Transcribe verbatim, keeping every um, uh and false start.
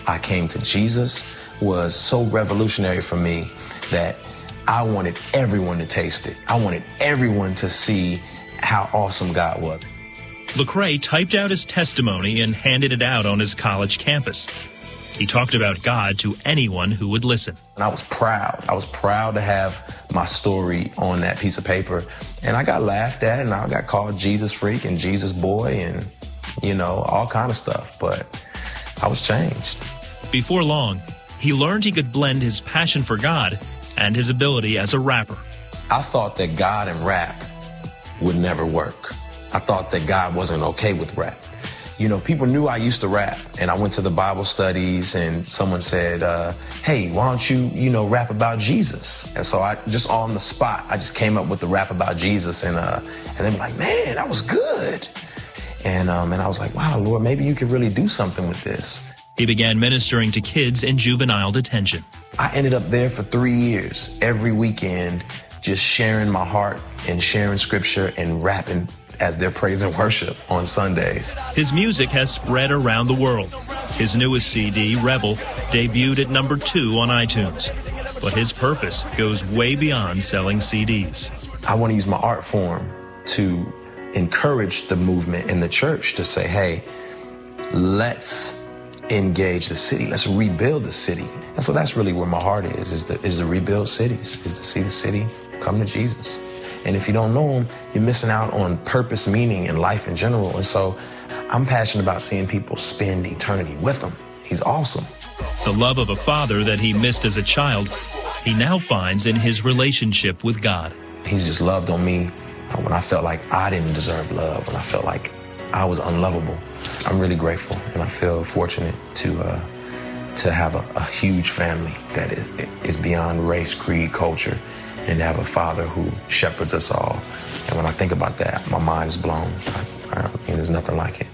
I came to Jesus was so revolutionary for me that I wanted everyone to taste it. I wanted everyone to see how awesome God was. Lecrae typed out his testimony and handed it out on his college campus. He talked about God to anyone who would listen. And I was proud. I was proud to have my story on that piece of paper. And I got laughed at, and I got called Jesus freak and Jesus boy and, you know, all kind of stuff. But I was changed. Before long, he learned he could blend his passion for God and his ability as a rapper. I thought that God and rap would never work. I thought that God wasn't okay with rap. You know, people knew I used to rap, and I went to the Bible studies, and someone said, uh, hey, why don't you, you know, rap about Jesus? And so I just on the spot, I just came up with the rap about Jesus, and uh, and they were like, man, that was good. And, um, and I was like, wow, Lord, maybe you could really do something with this. He began ministering to kids in juvenile detention. I ended up there for three years, every weekend, just sharing my heart and sharing scripture and rapping as their praise and worship on Sundays. His music has spread around the world. His newest C D, Rebel, debuted at number two on iTunes. But his purpose goes way beyond selling C Ds. I want to use my art form to encourage the movement in the church to say, hey, let's engage the city. Let's rebuild the city. And so that's really where my heart is, is to, is to rebuild cities, is to see the city come to Jesus. And if you don't know him, you're missing out on purpose, meaning, and life in general. And so I'm passionate about seeing people spend eternity with him. He's awesome. The love of a father that he missed as a child, he now finds in his relationship with God. He's just loved on me when I felt like I didn't deserve love, when I felt like I was unlovable. I'm really grateful, and I feel fortunate to uh, to have a, a huge family that is, is beyond race, creed, culture, and to have a father who shepherds us all. And when I think about that, my mind is blown. I, I, I mean, there's nothing like it.